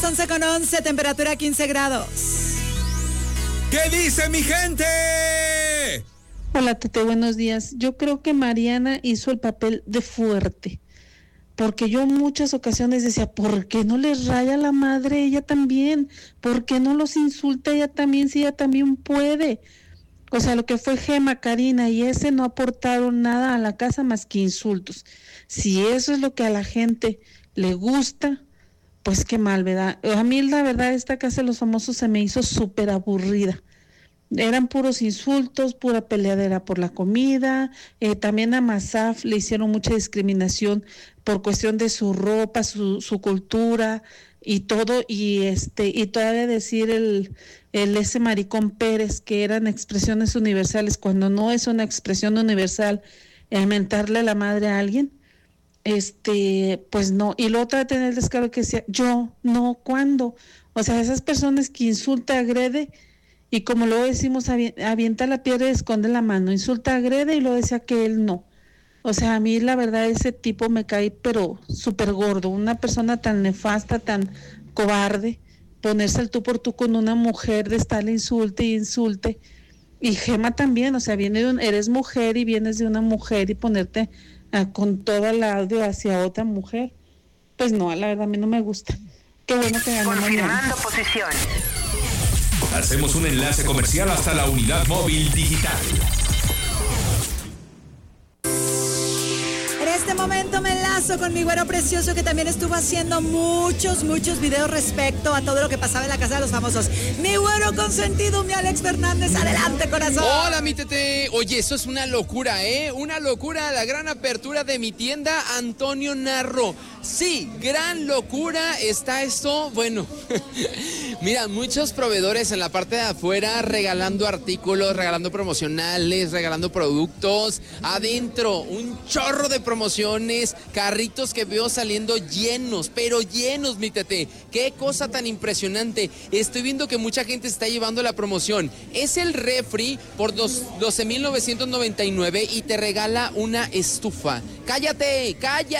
11:11, temperatura 15 grados. ¿Qué dice mi gente? Hola, Tete, buenos días. Yo creo que Mariana hizo el papel de fuerte, porque yo en muchas ocasiones decía, ¿por qué no les raya la madre ella también? ¿Por qué no los insulta ella también si ella también puede? O sea, lo que fue Gema, Karina y ese no aportaron nada a la casa más que insultos. Si eso es lo que a la gente le gusta, pues qué mal, ¿verdad? A mí la verdad esta casa de los famosos se me hizo súper aburrida. Eran puros insultos, pura peleadera por la comida. También a Masaf le hicieron mucha discriminación por cuestión de su ropa, su cultura y todo, y todavía decir ese maricón Pérez que eran expresiones universales cuando no es una expresión universal mentarle la madre a alguien. Pues no, y luego otra vez tener el descaro que decía, yo, no, ¿cuándo? O sea, esas personas que insulta, agrede, y como luego decimos, avienta la piedra y esconde la mano, insulta, agrede, y luego decía que él no. O sea, a mí la verdad ese tipo me cae, pero súper gordo, una persona tan nefasta, tan cobarde, ponerse el tú por tú con una mujer, de estarle insulte y insulte, y Gema también, o sea, eres mujer y vienes de una mujer y ponerte con todo el audio hacia otra mujer, pues no, la verdad a mí no me gusta. Qué bueno que ganó mañana. Posición. Hacemos un enlace comercial hasta la unidad móvil digital. En este momento me enlazo con mi güero precioso que también estuvo haciendo muchos videos respecto a todo lo que pasaba en la casa de los famosos. Mi güero consentido, mi Alex Fernández, adelante, corazón. Hola, mi Tete. Oye, eso es una locura, ¿eh? Una locura, la gran apertura de mi tienda Antonio Narro. Sí, gran locura está esto. Bueno, mira, muchos proveedores en la parte de afuera regalando artículos, regalando promocionales, regalando productos. Adentro, un chorro de promociones, carritos que veo saliendo llenos, pero llenos, mi Tete. Qué cosa tan impresionante. Estoy viendo que mucha gente está llevando la promoción. Es el refri por 12,999 y te regala una estufa. ¡Cállate!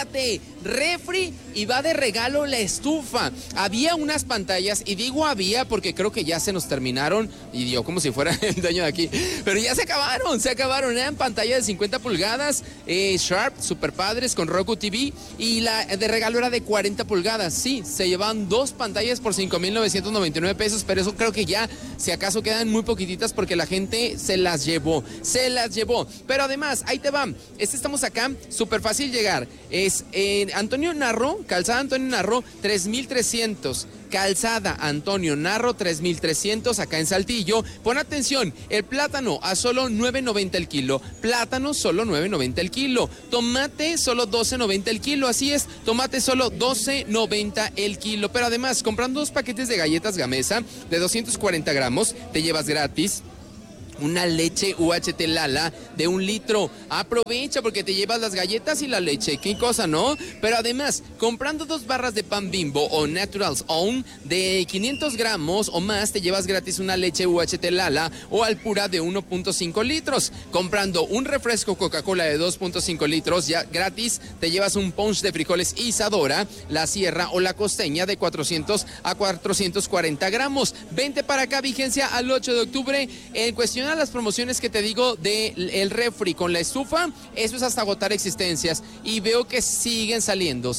Refri y va de regalo la estufa. Había unas pantallas, y digo había porque creo que ya se nos terminaron, y yo como si fuera el dueño de aquí, pero ya se acabaron, eran pantallas de 50 pulgadas, Sharp, super padres, con Roku TV, y la de regalo era de 40 pulgadas, sí, se llevan 2 pantallas por 5,999 pesos, pero eso creo que ya, si acaso quedan muy poquititas porque la gente se las llevó, pero además, ahí te va, estamos acá, súper fácil llegar, es Antonio Narro, calzada Antonio Narro, 3,300. Calzada Antonio Narro, 3,300 acá en Saltillo. Pon atención, el plátano a solo 9.90 el kilo. Plátano solo 9.90 el kilo. Tomate solo 12.90 el kilo. Así es, tomate solo 12.90 el kilo. Pero además, comprando 2 paquetes de galletas Gamesa de 240 gramos, te llevas gratis una leche UHT Lala de 1 litro. Aprovecha porque te llevas las galletas y la leche. Qué cosa, ¿no? Pero además, comprando 2 barras de pan Bimbo o Naturals Own de 500 gramos o más, te llevas gratis una leche UHT Lala o Alpura de 1.5 litros. Comprando un refresco Coca-Cola de 2.5 litros, ya gratis, te llevas un punch de frijoles Isadora, la Sierra o la Costeña de 400 a 440 gramos. Vente para acá, vigencia al 8 de octubre. En cuestión a las promociones que te digo del refri con la estufa, eso es hasta agotar existencias, y veo que siguen saliendo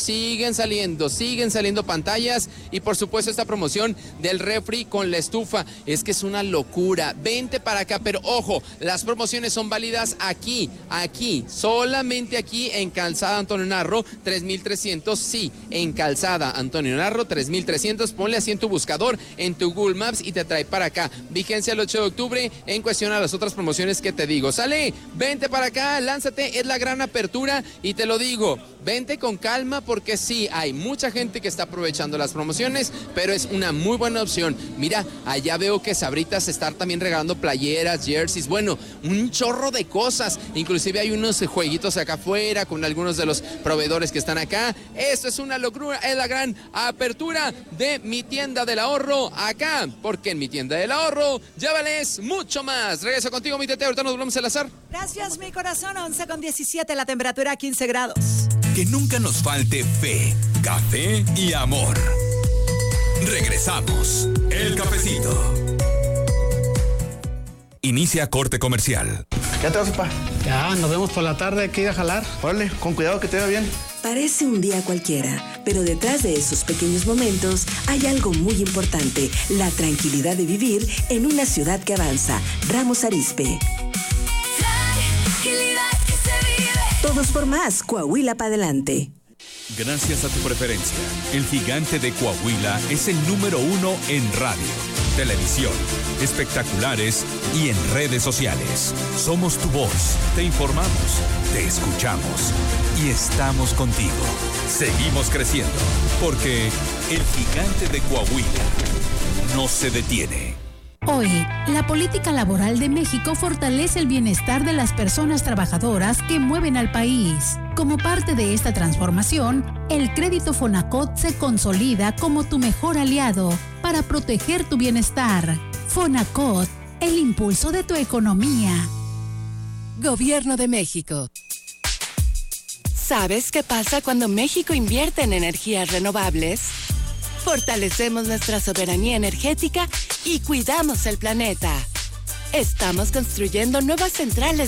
pantallas, y por supuesto esta promoción del refri con la estufa, es que es una locura. Vente para acá, pero ojo, las promociones son válidas aquí, solamente aquí en Calzada Antonio Narro, 3,300, sí, en Calzada Antonio Narro, 3,300, ponle así en tu buscador, en tu Google Maps, y te trae para acá, vigencia el 8 de octubre, en cuestión a las otras promociones que te digo. Sale, vente para acá, lánzate, es la gran apertura, y te lo digo, vente con calma porque sí, hay mucha gente que está aprovechando las promociones, pero es una muy buena opción. Mira, allá veo que Sabritas está también regalando playeras, jerseys, bueno, un chorro de cosas, inclusive hay unos jueguitos acá afuera con algunos de los proveedores que están acá. Esto es una locura, es la gran apertura de mi tienda del ahorro acá, porque en mi tienda del ahorro ya vales mucho más. Regreso contigo, mi Tete, ahorita nos volvemos a enlazar. Gracias, mi corazón. 11:17, la temperatura 15 grados. Que nunca nos falte fe, café y amor. Regresamos. El cafecito. Inicia corte comercial. ¿Ya te vas, papá? Ya, nos vemos por la tarde, hay que ir a jalar. Órale, con cuidado, que te vea bien. Parece un día cualquiera, pero detrás de esos pequeños momentos hay algo muy importante, la tranquilidad de vivir en una ciudad que avanza. Ramos Arizpe. Tranquilidad que se vive. Todos por más, Coahuila para adelante. Gracias a tu preferencia, el Gigante de Coahuila es el número 1 en radio, televisión, espectaculares y en redes sociales. Somos tu voz, te informamos, te escuchamos y estamos contigo. Seguimos creciendo, porque el Gigante de Coahuila no se detiene. Hoy, la política laboral de México fortalece el bienestar de las personas trabajadoras que mueven al país. Como parte de esta transformación, el crédito Fonacot se consolida como tu mejor aliado para proteger tu bienestar. Fonacot, el impulso de tu economía. Gobierno de México. ¿Sabes qué pasa cuando México invierte en energías renovables? Fortalecemos nuestra soberanía energética y cuidamos el planeta. Estamos construyendo nuevas centrales